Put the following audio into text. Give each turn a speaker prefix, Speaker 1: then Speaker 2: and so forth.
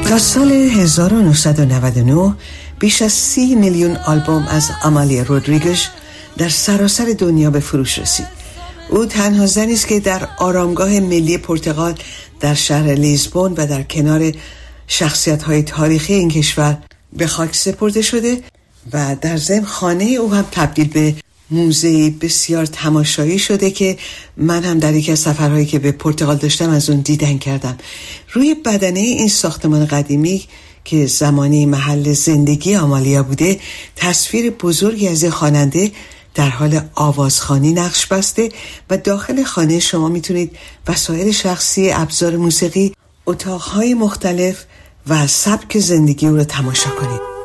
Speaker 1: تا سال 1999 بیش از 30 میلیون آلبوم از آمالیا رودریگز در سراسر دنیا به فروش رسید. او تنها زنی است که در آرامگاه ملی پرتغال در شهر لیزبون و در کنار شخصیت‌های تاریخی این کشور به خاک سپرده شده و در ضمن خانه او هم تبدیل به موزه‌ای بسیار تماشایی شده که من هم در یکی از سفرهایی که به پرتغال داشتم از اون دیدن کردم. روی بدنه این ساختمان قدیمی که زمانی محل زندگی آمالیا بوده، تصویر بزرگی از خواننده در حال آوازخوانی نقش بسته و داخل خانه شما میتونید وسایل شخصی، ابزار موسیقی، اتاقهای مختلف و سبک زندگی او رو تماشا کنید.